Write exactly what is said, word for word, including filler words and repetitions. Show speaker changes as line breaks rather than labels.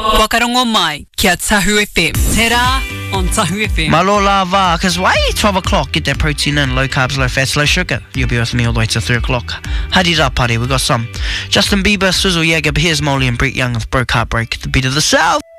Wakarongo mai, kia Tahu F M. Te rā on Tahu F M.
Malo lava, because why? twelve o'clock, get that protein in, low carbs, low fats, low sugar. You'll be with me all the way to three o'clock. Hadi ra pare, we got some Justin Bieber, Swizzle Jaeger, but here's Molly and Brett Young with Broke Heartbreak, the beat of the South.